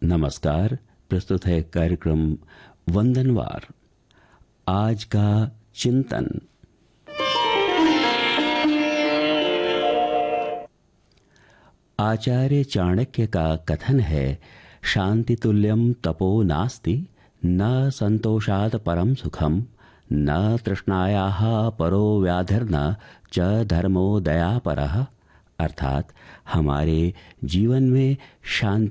नमस्कार। प्रस्तुत है कार्यक्रम वंदनवार। आज का चिंतन। आचार्य चाणक्य का कथन है, शांति तुल्यम तपो नास्ति, न संतोषात् परम सुखम, न तृष्णायाः परो व्याधिर्न च धर्मो दयापरः। अर्थात हमारे जीवन में शांति